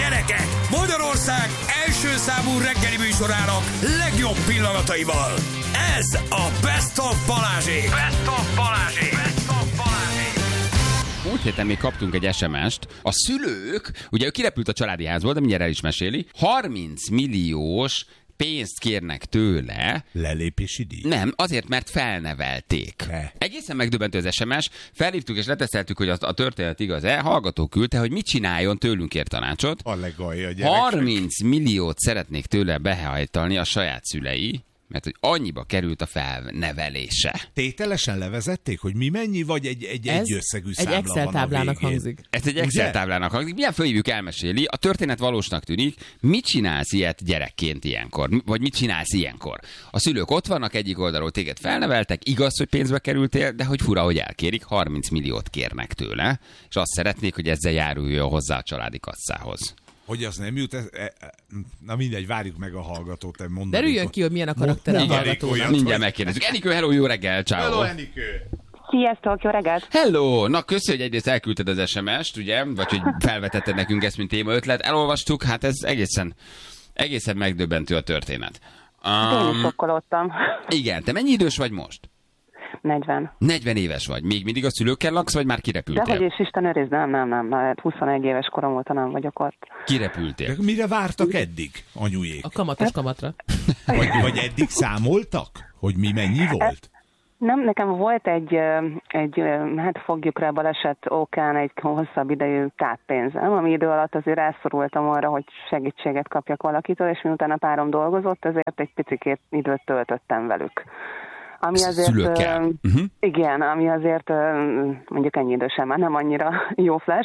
Gyerekek, Magyarország első számú reggeli műsorának legjobb pillanataival. Ez a Best of Balázsék. Best of Balázsék. Best of Balázsék. Múlt héten még kaptunk egy SMS-t. A szülők, ugye ő kirepült a családi házból, de mindjárt el is meséli, 30 milliós pénzt kérnek tőle. Lelépési díj? Nem, azért, mert felnevelték. Egészen megdöbbentő az SMS. Felhívtuk és leteszteltük, hogy a történet igaz-e. Hallgató küldte, hogy mit csináljon, tőlünk kér tanácsot. A legalja gyerekek. 30 milliót szeretnék tőle behajtani a saját szülei, mert hogy annyiba került a felnevelése. Tételesen levezették, hogy mi mennyi, vagy egy összegű számla egy Excel van a táblának végén? hangzik. Ez egy Excel Ugye? táblának hangzik. Milyen fölhívjuk, elmeséli. A történet valósnak tűnik. Mit csinálsz ilyet gyerekként ilyenkor? Vagy mit csinálsz ilyenkor? A szülők ott vannak, egyik oldalról téged felneveltek, igaz, hogy pénzbe kerültél, de hogy fura, hogy elkérik, 30 milliót kérnek tőle, és azt szeretnék, hogy ezzel járuljon hozzá a családi kasszához. Hogy az nem jut? Na mindegy, várjuk meg a hallgatót. Derüljön ki, hogy milyen a karaktere a hallgatónak. Mindjárt megkérdezzük. Enikő, hello, jó reggel, ciao. Hello, Enikő! Sziasztok, jó reggelt! Hello! Na, köszi, hogy egyrészt elküldted az SMS-t, ugye? Vagy hogy felvetetted nekünk ezt, mint téma ötlet. Elolvastuk, hát ez egészen megdöbbentő a történet. Én is sokkolódtam. Igen, te mennyi idős vagy most? 40. 40 éves vagy. Még mindig a szülőkkel laksz, vagy már kirepültél? Dehogy is, Isten őriz, nem. 21 éves korom óta nem vagyok ott. Kirepültél. De mire vártak eddig, anyujék? A kamatos kamatra. Vagy eddig számoltak? Hogy mi mennyi volt? Nem, nekem volt egy hát fogjuk rá baleset okán egy hosszabb idejű táppénzem, ami idő alatt azért rászorultam arra, hogy segítséget kapjak valakitől, és miután a párom dolgozott, ezért egy picikét időt töltöttem velük. Ami azért, szülőkkel. Igen, ami azért mondjuk ennyi idősen már nem annyira jó flash.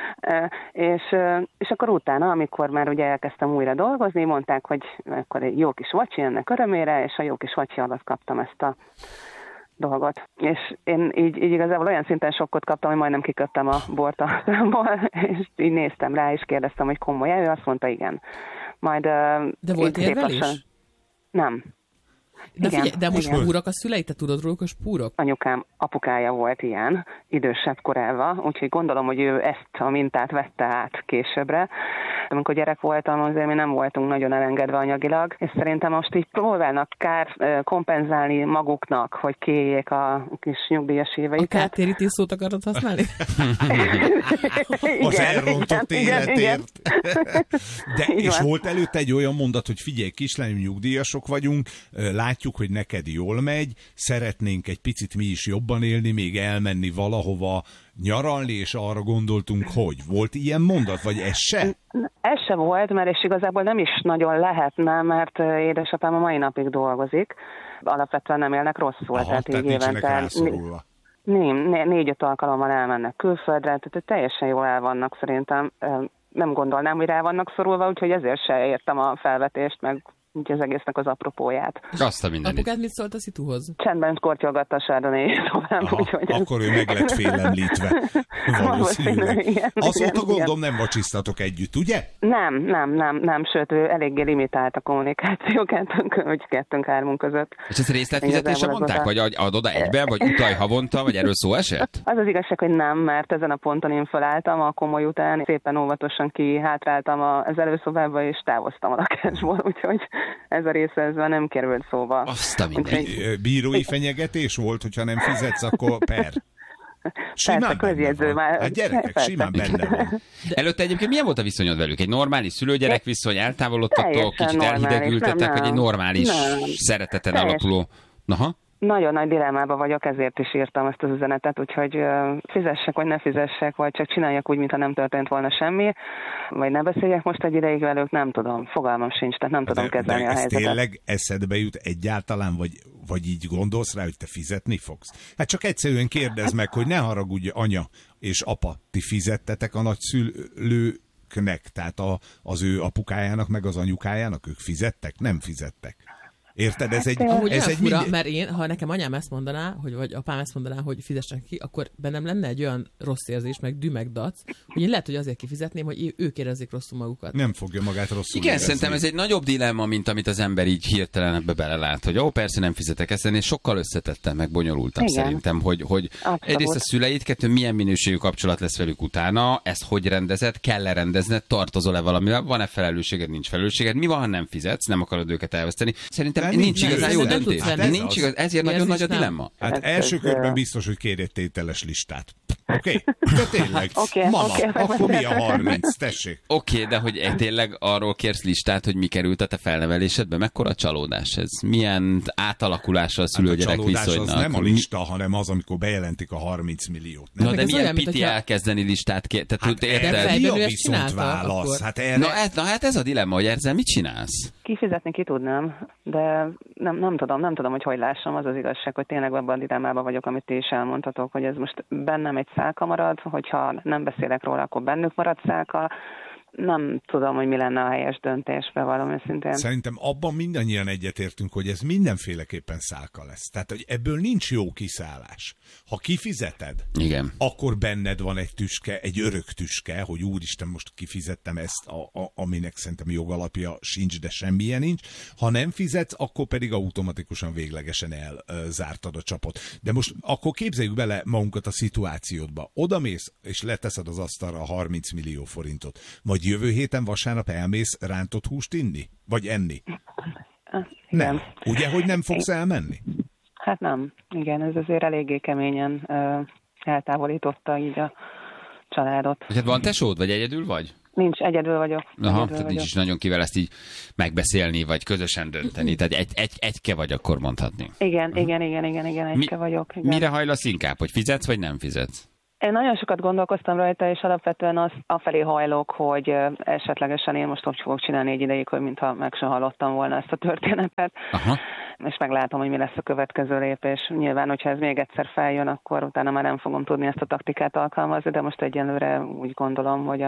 És akkor utána, amikor már ugye elkezdtem újra dolgozni, mondták, hogy akkor egy jó kis vacsi ennek örömére, és a jó kis vacsi alatt kaptam ezt a dolgot. És én így igazából olyan szinten sokkot kaptam, hogy majdnem kiköptem a bort a számból, és így néztem rá, és kérdeztem, hogy komoly-e, ő azt mondta, igen. Majd, de volt érvelés? Nem. De igen, figyelj, de most igen. spúrok a szülei? Te tudod róluk a spúrok? Anyukám apukája volt ilyen, idősebb korában, úgyhogy gondolom, hogy ő ezt a mintát vette át későbbre. Amikor gyerek voltam, azért mi nem voltunk nagyon elengedve anyagilag, és szerintem most így próbálnak kompenzálni maguknak, hogy kiéljék a kis nyugdíjas éveiket. A kártérítés szót akarod használni? Az elrontott életért. Igen. De és volt előtte egy olyan mondat, hogy figyelj, kislányom, nyugdíjasok vagyunk, látjuk, hogy neked jól megy, szeretnénk egy picit mi is jobban élni, még elmenni valahova nyaralni, és arra gondoltunk, hogy volt ilyen mondat, vagy ez se? Ez se volt, mert és igazából nem is nagyon lehetne, mert édesapám a mai napig dolgozik. Alapvetően nem élnek rosszul. Aha, tehát nincsenek rászorulva. 4-5 alkalommal elmennek külföldre, tehát teljesen jól el vannak szerintem. Nem gondolnám, hogy rá vannak szorulva, úgyhogy ezért se értem a felvetést, meg úgy az egésznek az apropóját. Azt a mindenit. Apukád mit szólt a szituhoz? Csendben kortyolgatta a sárdonét tovább, úgyhogy... Akkor ő meg lett félemlítve. Valószínűleg. Igen, azóta gondolom nem vacsisztatok együtt, ugye? Nem, sőt, ő eléggé limitált a kommunikáció kettőnk-hármunk között. És ezt részletfizetésre mondták? Vagy adod oda egyben, vagy utalj havonta, vagy erről szó esett? Az igazság, hogy nem, mert ezen a ponton én felálltam a komoly után, szépen óvatosan kihátráltam az előszobába, és távoztam a lakásból, úgyhogy ez a része ezzel nem került szóba. Azt a mindenit. Bírói fenyegetés volt, hogyha nem fizetsz, akkor per. Persze, közjegyző már. Hát gyerekek, persze. simán benne van. Előtte egyébként milyen volt a viszonyod velük? Egy normális szülő-gyerek viszony, eltávolodtatok, Teljesen kicsit normális, elhidegültetek, nem. vagy egy normális Nem. szereteten Teljesen. alapuló? Aha. Nagyon nagy dilemmában vagyok, ezért is írtam ezt az üzenetet, úgyhogy fizessek, vagy ne fizessek, vagy csak csináljak úgy, mintha nem történt volna semmi, vagy ne beszéljek most egy ideig velük, nem tudom, fogalmam sincs, tehát nem tudom kezelni a ez helyzetet. tényleg eszedbe jut egyáltalán, vagy így gondolsz rá, hogy te fizetni fogsz? Hát csak egyszerűen kérdezd meg, hogy ne haragudj, anya és apa, ti fizettetek a nagyszülőknek, tehát az ő apukájának, meg az anyukájának, ők fizettek? Nem fizettek. Érted? Ez egy, Amúgy ez olyan egy fura, mert én, ha nekem anyám ezt mondaná, vagy apám ezt mondaná, hogy fizessen ki, akkor bennem lenne egy olyan rossz érzés, meg meg dac, hogy én lehet, hogy azért kifizetném, hogy ők érezzék rosszul magukat. Nem fogja magát rosszul Igen, érezni. szerintem ez egy nagyobb dilemma, mint amit az ember így hirtelen ebbe belelát, hogy persze nem fizetek ezt, és sokkal összetettem, meg bonyolultabb szerintem, hogy egyrészt a szüleid, kettő, milyen minőségű kapcsolat lesz velük utána, ezt hogy rendezed, kell-e rendezned, tartozol-e valamivel, van-e felelősséged, nincs felelősséged, mi van, ha nem fizetsz, nem akarod őket elveszteni. Szerintem nincs igazán jó döntés. Nincs igaz, ezért nagyon nagy a dilemma. Hát első körben biztos, hogy kérj egy tételes listát. Oké? De tényleg. Mama, akkor mi a 30? Tessék. Oké, de hogy tényleg arról kérsz listát, hogy mi került a te felnevelésedbe? Mekkora csalódás ez? Milyen átalakulása a szülő-gyerek viszonynak? Az nem a lista, hanem az, amikor bejelentik a 30 milliót. Nem? Na de milyen piti elkezdeni listát Tehát érted? Mi a viszont válasz? Hát ez a dilemma, hogy ezzel mit csinálsz? Kifizetni ki tudnám, de nem tudom, hogy lássam. Az az igazság, hogy tényleg abban a dilemmában vagyok, amit ti is elmondhatok, hogy ez most bennem egy szálka marad, hogyha nem beszélek róla, akkor bennük marad szálka. Nem tudom, hogy mi lenne a helyes döntés, bevallom őszintén. Szerintem abban mindannyian egyetértünk, hogy ez mindenféleképpen szálka lesz. Tehát, hogy ebből nincs jó kiszállás. Ha kifizeted, igen, akkor benned van egy tüske, egy örök tüske, hogy úristen, most kifizettem ezt, aminek szerintem jogalapja sincs, de semmilyen nincs. Ha nem fizetsz, akkor pedig automatikusan véglegesen elzártad a csapot. De most akkor képzeljük bele magunkat a szituációdba. Odamész, és leteszed az asztalra a 30 millió forintot. Majd jövő héten vasárnap elmész rántott húst inni? Vagy enni? Nem. Ugye, hogy nem fogsz elmenni? Hát nem. Igen, ez azért eléggé keményen eltávolította így a családot. Hát van tesód, vagy egyedül vagy? Nincs, egyedül vagyok. Tehát nincs is nagyon kivel ezt így megbeszélni, vagy közösen dönteni. Tehát egyke vagy, akkor mondhatni. Igen, egyke vagyok. Igen. Mire hajlasz inkább, hogy fizetsz, vagy nem fizetsz? Én nagyon sokat gondolkoztam rajta, és alapvetően afelé hajlok, hogy esetlegesen én most úgy fogok csinálni egy ideig, hogy mintha meg sem hallottam volna ezt a történetet. Aha. És meglátom, hogy mi lesz a következő lépés. Nyilván, hogyha ez még egyszer feljön, akkor utána már nem fogom tudni ezt a taktikát alkalmazni, de most egyenlőre úgy gondolom, hogy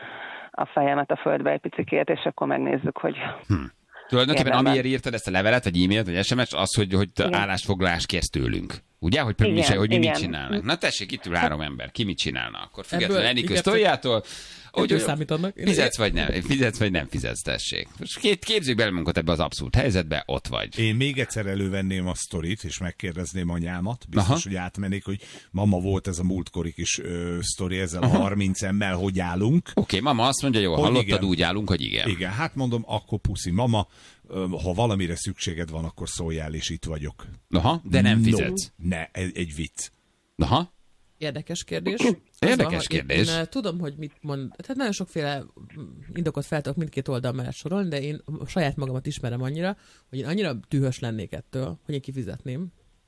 a fejemet a földbe egy picikét, és akkor megnézzük, hogy... Tulajdonképpen amiért írtad ezt a levelet, vagy e-mailt, vagy SMS, az, hogy állásfoglalást kérsz tőlünk. Ugye? Hogy mi mit csinálnak. Na tessék, itt ül 3 ember. Ki mit csinálna? Akkor függetlenül Enikő Sztójától, hogy fizetsz vagy nem fizetsz, tessék. Most képzünk bele magunkat ebbe az abszurd helyzetbe, ott vagy. Én még egyszer elővenném a sztorit, és megkérdezném anyámat. Biztos, hogy átmennék, hogy mama, volt ez a múltkori kis sztori ezzel a 30 emmel, hogy állunk. Oké, mama azt mondja, jó, hallottad, igen. Úgy állunk, hogy igen. Igen, hát mondom, akkor puszi, mama, ha valamire szükséged van, akkor szóljál, és itt vagyok. Aha, de nem fizetsz. Ne, egy vicc. Aha. Érdekes kérdés. Érdekes kérdés. Én tudom, hogy mit mond. Tehát nagyon sokféle indokot fel tudok mindkét oldal mellett sorolni, de én saját magamat ismerem annyira, hogy én annyira dühös lennék ettől, hogy én kifizetném.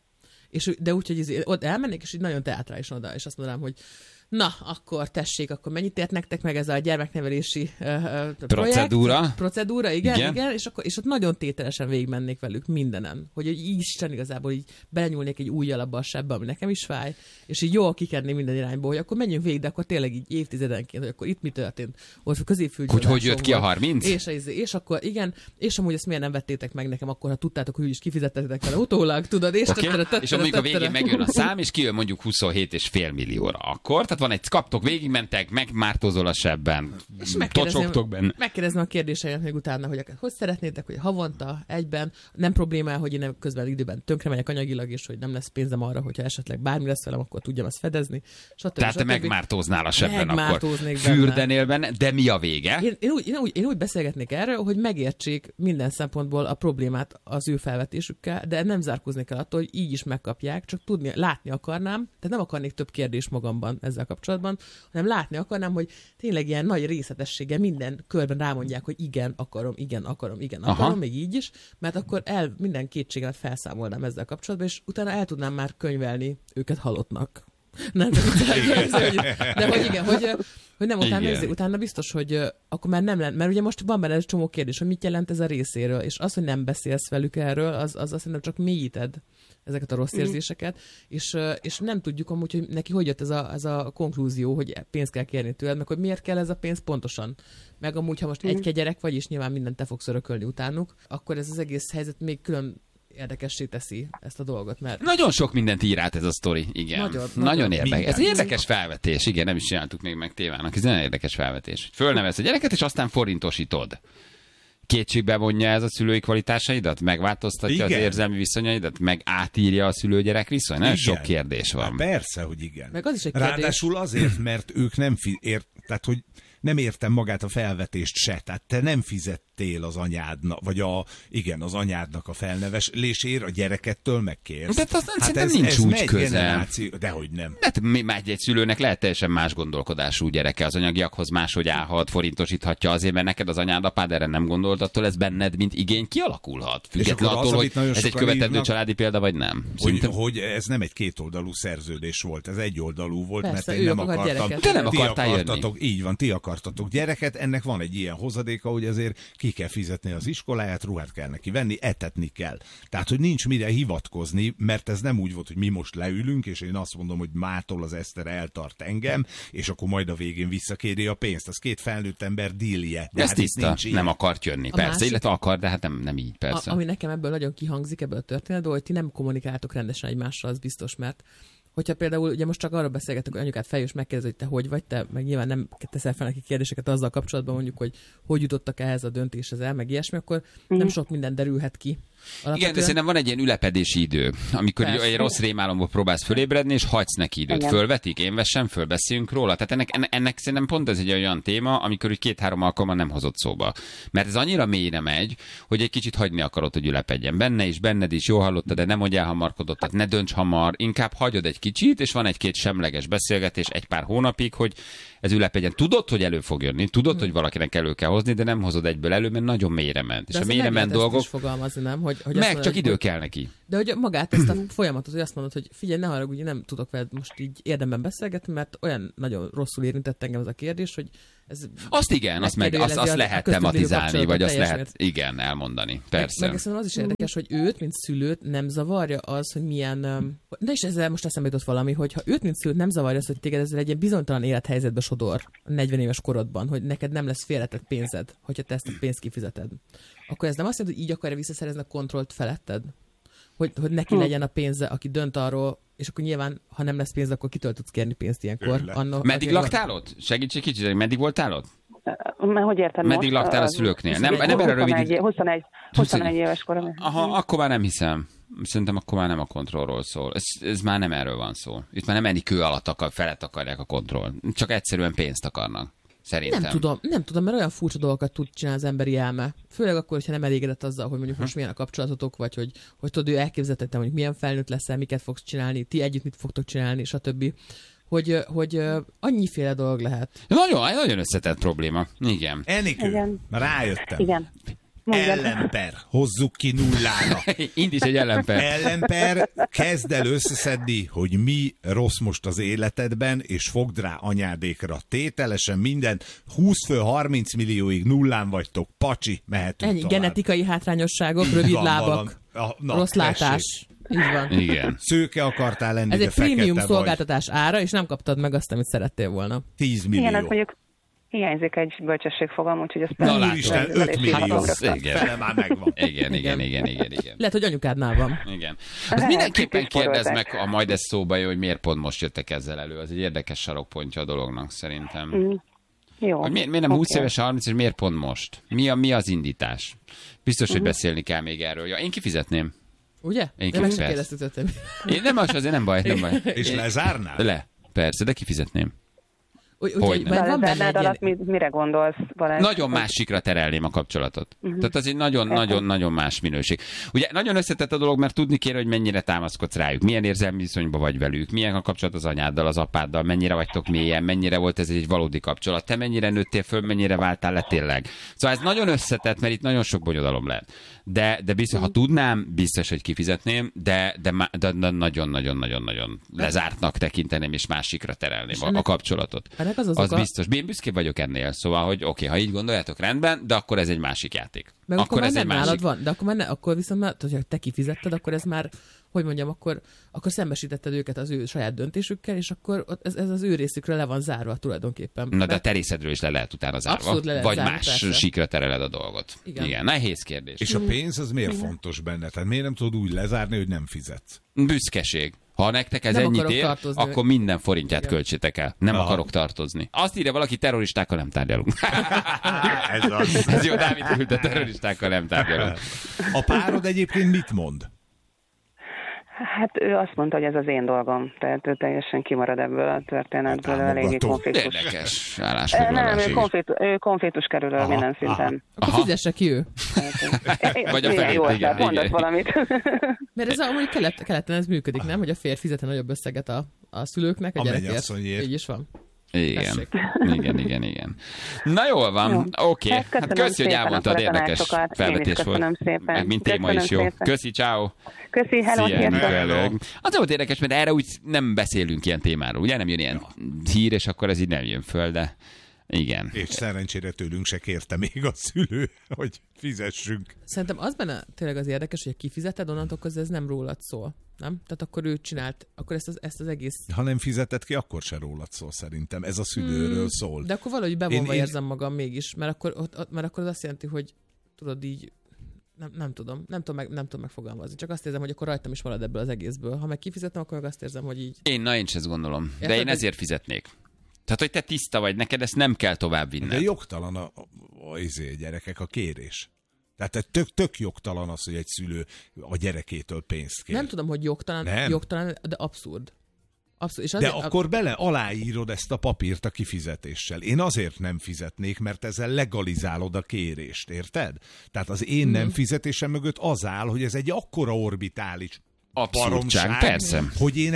De úgy, hogy ott elmennék, és így nagyon teátrálisan oda, és azt mondanám, hogy na, akkor tessék, akkor mennyit ért nektek meg ez a gyermeknevelési procedúra, igen, és ott nagyon tételesen végigmennék velük mindenen, hogy Isten igazából így belenyúlnék egy ujjal abba a sebbe, ami nekem is fáj, és így jól kikenni minden irányból, hogy akkor menjünk végig, de akkor tényleg így évtizedenként, hogy akkor itt mi történt, ott a középfülgyullásom. Hogy jött ki a 30? És akkor igen, és amúgy ezt miért nem vettétek meg nekem, akkor ha tudtátok, hogy úgyis kifizettetek vele utólag, tudod, és és amikor a végén megjön a szám, és kijön mondjuk 27,5 millióra, akkor, tehát van egy, kaptok, végigmentek, megmártózol a sebben, tocsogtok benne. Megkérdezem a kérdéseimet még utána, hogy szeretnétek, hogy havonta, egyben, nem problémál, hogy én közben időben tönkre megyek anyagilag, és hogy nem lesz pénzem arra, hogyha esetleg bármi lesz velem, akkor tudjam ezt fedezni. Tehát te megmártóznál a sebben, akkor fürdenél benne, de mi a vége? Én úgy beszélgetnék erről, hogy megértsék minden szempontból a problémát az ő felvetésükkel, de nem zárkóznék el attól, hogy így is megkapják, csak látni akarnám, tehát nem akarnék több kérdés magamban ezzel kapcsolatban, hanem látni akarnám, hogy tényleg ilyen nagy részletességgel minden körben rámondják, hogy igen, akarom, még így is, mert akkor minden kétségemet felszámolnám ezzel kapcsolatban, és utána el tudnám már könyvelni őket halottnak. Nem, de hogy igen, hogy nem utána biztos, hogy akkor már nem lenne, mert ugye most van benne egy csomó kérdés, hogy mit jelent ez a részéről, és az, hogy nem beszélsz velük erről, az azt hiszem csak mélyíted ezeket a rossz érzéseket, és nem tudjuk amúgy, hogy neki hogy jött ez a konklúzió, hogy pénzt kell kérni tőled, meg hogy miért kell ez a pénz pontosan. Meg amúgy, ha most egy gyerek vagy, és nyilván mindent te fogsz örökölni utánuk, akkor ez az egész helyzet még külön érdekessé teszi ezt a dolgot, mert... Nagyon sok mindent ír át ez a sztori, igen. Nagyon érdekes. Ez egy érdekes felvetés, igen, nem is csináltuk még meg tévának. Ez nagyon érdekes felvetés. Fölnevesz a gyereket, és aztán forintosítod. Kétségbe vonja ez a szülői kvalitásaidat? Megváltoztatja az érzelmi viszonyaidat? Meg átírja a szülő-gyerek viszony? Nagyon sok kérdés van. Hát persze, hogy igen. Meg az is egy kérdés. Ráadásul azért, mert ők nem tehát, hogy nem értem magát a felvetést se. Tehát te nem fizettél az anyádnak, vagy az anyádnak a felnevelésért, a gyerekettől megkérsz. De azt szerintem nincs úgy közel. Dehogy nem. Hát egy szülőnek lehet teljesen más gondolkodású gyereke, az anyagiakhoz máshogy állhat, forintosíthatja azért, mert neked az anyád, apád erre nem gondolt, attól ez benned, mint igény kialakulhat. Függetlenül attól, hogy ez egy követendő családi példa, vagy nem. Hogy ez nem egy kétoldalú szerződés volt, ez egyoldalú volt, persze, mert én nem akartam. Te nem akartál jönni. Így van, ti akartatok gyereket, ennek van egy ilyen hozadéka, hogy azért ki kell fizetni az iskoláját, ruhát kell neki venni, etetni kell. Tehát, hogy nincs mire hivatkozni, mert ez nem úgy volt, hogy mi most leülünk, és én azt mondom, hogy mától az Eszter eltart engem, és akkor majd a végén visszakéri a pénzt. Az két felnőtt ember dílje. De ez tiszta, nem akart jönni. Persze, illetve akar, de hát nem így, persze. Ami nekem ebből nagyon kihangzik, ebből a történetből, hogy ti nem kommunikáltok rendesen egymással, az biztos, mert hogyha például, ugye most csak arról beszélgetek, hogy anyukát feljön és megkérdez, hogy te hogy vagy, te meg nyilván nem teszel fel neki kérdéseket azzal kapcsolatban, mondjuk, hogy jutottak ehhez a döntéshez el, meg ilyesmi, akkor nem sok minden derülhet ki. Alapvetően... Igen, de szerintem van egy ilyen ülepedési idő, amikor egy rossz rémálomból próbálsz fölébredni, és hagysz neki időt. Fölvetik, én vessem föl, beszéljünk róla. Tehát ennek szerintem pont ez egy olyan téma, amikor úgy 2-3 alkalommal nem hozott szóba. Mert ez annyira mélyre megy, hogy egy kicsit hagyni akarod, hogy ülepedjen. Benne is, benned is, jól hallottad, de nem hogy elhamarkodott, tehát ne dönts hamar, inkább hagyod egy kicsit, és van egy-két semleges beszélgetés egy pár hónapig, hogy ez ülepedjen. Tudod, hogy elő fog jönni, tudod, hogy valakinek elő kell hozni, de nem hozod egyből elő, mert nagyon mélyre ment. És a mélyre ment dolgok. Fogalmazni, nem? Hogy meg mondod, csak idő kell neki. De hogy magát ezt a folyamatot, hogy azt mondod, hogy figyelj, ne haragudj, nem tudok veled most így érdemben beszélgetni, mert olyan nagyon rosszul érintett engem ez a kérdés, hogy ez... Azt igen, azt lehet tematizálni, vagy azt lehet, igen, elmondani. Persze. Meg szerintem az is érdekes, hogy őt, mint szülőt nem zavarja az, hogy milyen... De és ezzel most eszembe jutott valami, hogy ha őt, mint szülőt nem zavarja az, hogy téged ezzel egy ilyen bizonytalan élethelyzetbe sodor 40 éves korodban, hogy neked nem lesz félretett pénzed, hogyha te ezt a pénzt kifizeted. Akkor ez nem azt jelenti, hogy így akarja visszaszerezni a kontrollt feletted? Hogy neki legyen a pénze, aki dönt arról, és akkor nyilván, ha nem lesz pénz, akkor kitől tudsz kérni pénzt ilyenkor? Meddig laktál ott? Segíts egy kicsit, meddig voltál ott? Hogy érted meddig most? Laktál a szülőknél? Nem erre rövid... 21 éves korom. Aha, akkor már nem hiszem. Szerintem akkor már nem a kontrollról szól. Ez már nem erről van szó. Itt már nem Enikő alatt felett akarják a kontroll. Csak egyszerűen pénzt akarnak. Szerintem. Nem tudom, mert olyan furcsa dolgokat tud csinálni az emberi elme. Főleg akkor, hogyha nem elégedett azzal, hogy mondjuk most milyen a kapcsolatotok, vagy hogy tudod, ő elképzelhette, hogy milyen felnőtt leszel, miket fogsz csinálni, ti együtt mit fogtok csinálni, stb. Hogy annyiféle dolog lehet. Nagyon összetett probléma. Igen. Enikő, rájöttem. Igen. Ellenper. Hozzuk ki nullára. Indíts egy ellenper. Ellenper, kezd el összeszedni, hogy mi rossz most az életedben, és fogd rá anyádékra tételesen minden. 20 fő 30 millióig nullán vagytok, pacsi, mehetünk tovább. Genetikai hátrányosságok, rövid lábak, rossz látás. Így van. Igen. Szőke akartál lenni, ez de egy prémium vagy. Szolgáltatás ára, és nem kaptad meg azt, amit szerettél volna. 10 millió. Igen, mondjuk hiányzik egy bölcsességfogalom, úgyhogy ezt... Na látod, 5 millió. Igen. Fele már megvan. Igen. Lehet, hogy anyukádnál van. Igen. Azt mindenképpen kérdezd meg, ha majd ez szóba jön, hogy miért pont most jöttek ezzel elő. Az egy érdekes sarokpontja a dolognak szerintem. Jó. Hogy miért nem 20 éves, 30 és miért pont most? Mi az indítás? Biztos, hogy beszélni kell még erről. Ja, én kifizetném. Ugye? Én de meg sem kérdeztetettem. Én nem, azért nem baj. És lezárnál? Persze, de kifizetném. Hogy Zárdát alatt mire gondolsz, Balázs? Nagyon másikra terelném a kapcsolatot. Tehát az egy nagyon-nagyon más minőség. Ugye nagyon összetett a dolog, mert tudni kéne, hogy mennyire támaszkodsz rájuk, milyen érzelmi viszonyban vagy velük, milyen a kapcsolat az anyáddal, az apáddal, mennyire vagytok mélyen, mennyire volt ez egy valódi kapcsolat, te mennyire nőttél föl, mennyire váltál le tényleg. Szóval ez nagyon összetett, mert itt nagyon sok bonyodalom lehet. De biztos, ha tudnám, biztos, hogy kifizetném, de nagyon-nagyon-nagyon-nagyon lezártnak tekinteném, és másikra terelném a kapcsolatot. Az biztos. Én büszke vagyok ennél, szóval, hogy oké, ha így gondoljátok, rendben, de akkor ez egy másik játék. Meg akkor ez egy másik. Van, de akkor viszont már, hogyha te kifizetted, akkor ez már, hogy mondjam, akkor szembesítetted őket az ő saját döntésükkel, és akkor ez az ő részükről le van zárva tulajdonképpen. Na, de a te részedről is le lehet utána zárva. Vagy más síkra tereled a dolgot. Igen, nehéz kérdés. És a pénz az miért fontos benne? Tehát miért nem tudod úgy lezárni, hogy nem fizetsz? Büszkeség. Ha nektek ez ennyit ér, akkor minden forintját költsétek el. Nem akarok tartozni. Azt írja valaki, terroristákkal nem tárgyalunk. Ez jó, Dávid ült, a terroristákkal nem tárgyalunk. A párod egyébként mit mond? Hát ő azt mondta, hogy ez az én dolgom. Tehát ő teljesen kimarad ebből a történetből, eléggé konfliktus. Érdekes állásfoglalás. Nem, ő konfliktus kerül minden szinten. Akkor fizesse ki ő. Vagy a felét, jó, tehát mondott valamit. Mert ez amúgy keleten ez működik, nem? Hogy a férj fizet a nagyobb összeget a szülőknek, a gyerekért. Így is van. Igen. Na jól van, oké. Hát köszi, hogy elmondtad, érdekes felvetés volt. Meg mint téma is jó. Köszi, ciao. Köszi, hello. Az volt érdekes, mert erre úgy nem beszélünk ilyen témáról, ugye? Nem jön ilyen hír, és akkor ez így nem jön föl, de igen. És szerencsére tőlünk se kérte még a szülő, hogy fizessünk. Szerintem az benne tényleg az érdekes, hogy kifizeted, onnantól közben ez nem rólad szól. Nem? Tehát akkor ő csinált, akkor ezt az egész... Ha nem fizetett ki, akkor se rólad szól szerintem. Ez a szülőről szól. De akkor valahogy bevonva érzem magam mégis, mert akkor az azt jelenti, hogy tudod így, nem tudom megfogalmazni. Csak azt érzem, hogy akkor rajtam is marad ebből az egészből. Ha meg kifizetem, akkor meg azt érzem, hogy így... Én is ezt gondolom. De én ezért fizetnék. Tehát, hogy te tiszta vagy, neked ezt nem kell tovább vinned. De jogtalan a gyerekek a kérés. Tehát tök jogtalan az, hogy egy szülő a gyerekétől pénzt kér. Nem tudom, hogy jogtalan, de abszurd. És de akkor aláírod ezt a papírt a kifizetéssel. Én azért nem fizetnék, mert ezzel legalizálod a kérést, érted? Tehát az én nem fizetésem mögött az áll, hogy ez egy akkora orbitális abszurdság, persze. Hogy én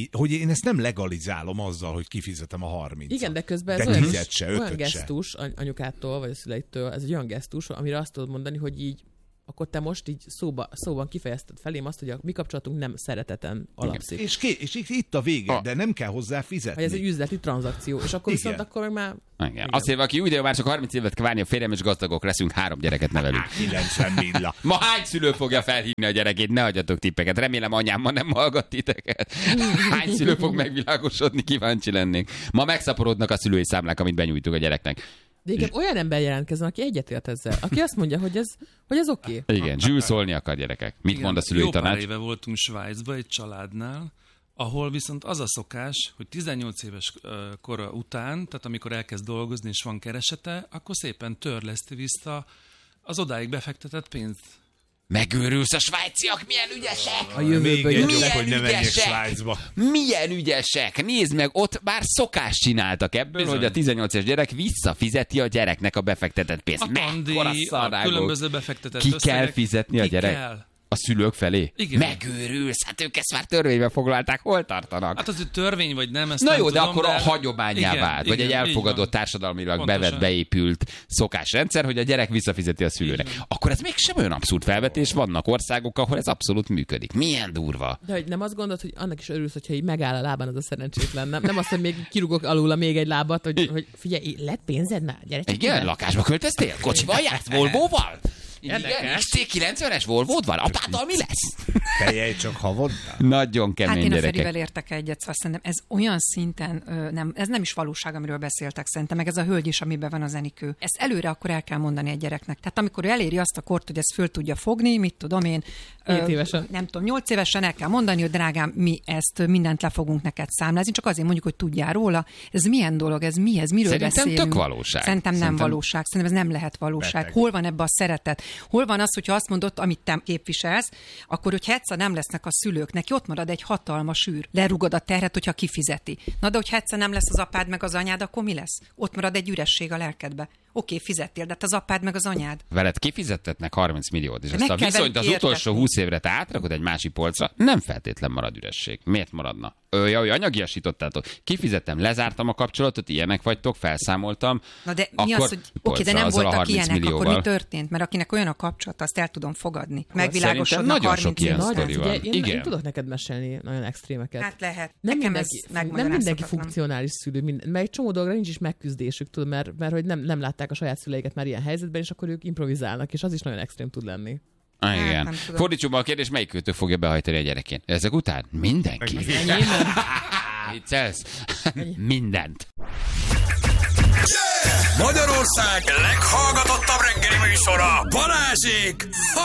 ezt nem legalizálom azzal, hogy kifizetem a 30-at. Igen, de közben ez olyan gesztus anyukától, vagy a szüleitől, ez egy olyan gesztus, amire azt tudod mondani, hogy így akkor te most így szóban kifejezted felém azt, hogy a mi kapcsolatunk nem szereteten alapszik. És itt a vége, de nem kell hozzá fizetni. Ez egy üzleti tranzakció, és akkor viszont akkor meg már... Igen. Azt mondja, aki úgy, de már csak 30 évet kell várni a férjem, és gazdagok leszünk, 3 gyereket nevelünk. 90 milla. Ma hány szülő fogja felhívni a gyerekét? Ne adjatok tippeket. Remélem anyám ma nem hallgat titeket. Hány szülő fog megvilágosodni? Kíváncsi lennék. Ma megszaporodnak a szülői számlák, amit benyújtunk a gyereknek. De igen, olyan ember jelentkezzen, aki egyetért ezzel. Aki azt mondja, hogy ez oké. Igen, Zsül szólni akar, gyerekek. Mit mond a szülői tanács? Jó pár éve voltunk Svájcba egy családnál, ahol viszont az a szokás, hogy 18 éves kora után, tehát amikor elkezd dolgozni és van keresete, akkor szépen törleszti vissza az odáig befektetett pénzt. Megőrülsz, a svájciak milyen ügyesek! A jövőből jöttek, hogy ne menjek Svájcba. Milyen ügyesek! Nézd meg, ott már szokást csináltak ebből, bizony, hogy a 18 éves gyerek visszafizeti a gyereknek a befektetett pénzt. A tandíj, a különböző befektetett összegek. Ki kell fizetni a gyerek? Kell. A szülők felé? Igen. Megőrülsz, hát ők ezt már törvénybe foglalták, hol tartanak? Hát az törvény vagy nem, ezt na nem jó, tudom, de akkor a hagyományá vált, vagy egy elfogadott társadalmilag bevett, beépült szokásrendszer, hogy a gyerek visszafizeti a szülőnek. Igen. Akkor ez mégsem olyan abszurd felvetés, vannak országok, ahol ez abszolút működik. Milyen durva. De hogy nem azt gondolod, hogy annak is örülsz, hogyha így megáll a lábán az a szerencsétlen, nem azt, hogy még kirúgok alul még egy lábat, hogy figyelj, lett pénzed már, gyere. Igen, lakásba költöztél? Kocsival jársz? Volvóval? Igen, XC90-es Volvód van? Apáddal mi lesz? Feljej csak havoddal. Nagyon kemény gyerekek. Hát én a Ferivel értek egyet, szóval szerintem ez olyan szinten, ez nem is valóság, amiről beszéltek szerintem, meg ez a hölgy is, amiben van az Enikő. Ezt előre akkor el kell mondani egy gyereknek. Tehát amikor ő eléri azt a kort, hogy ezt föl tudja fogni, mit tudom én, 7 évesen. Nem tudom, 8 évesen el kell mondani, hogy drágám, mi ezt mindent le fogunk neked számlázni, csak azért mondjuk, hogy tudjál róla. Ez milyen dolog, ez mi, ez miről szerintem beszélünk? Tök valóság. Szerintem nem valóság, szerintem ez nem lehet valóság. Beteg. Hol van ebbe a szeretet? Hol van az, hogyha azt mondod, amit te képviselsz, akkor, hogyha egyszer nem lesznek a szülők, neki ott marad egy hatalmas űr. Lerugod a terhet, hogyha kifizeti. Na de hogyha egyszer nem lesz az apád meg az anyád, akkor mi lesz? Ott marad egy üresség a lelkedbe. Oké, fizettél, de az apád meg az anyád. Veled kifizettetnek 30 milliót, és ezt a viszonyt az utolsó 20 évre te átrakod egy másik polcra, nem feltétlen marad üresség. Miért maradna? Hogy anyagiasítottátok. Kifizettem, lezártam a kapcsolatot, ilyenek vagytok, felszámoltam. Na de mi az, hogy oké, de nem voltak ilyenek, millióval. akkor mi történt? Mert akinek olyan a kapcsolata, azt el tudom fogadni. Megvilágosodnak nagyon sok ilyen sztori van. Én tudok neked mesélni nagyon extrémeket. Hát lehet. Nem mindenki funkcionális szülő, mert egy csomó dolgra nincs is megküzdésük, tudom, mert hogy nem látták a saját szüleiket már ilyen helyzetben, és akkor ők improvizálnak, és az is nagyon extrém tud lenni. Igen. Fordítsuk be a kérdés, melyik őtök fogja behajtani a gyerekén? Ezek után mindenki. Viccelsz? Mindent. Magyarország leghallgatottabb reggeli műsora, Balázsék!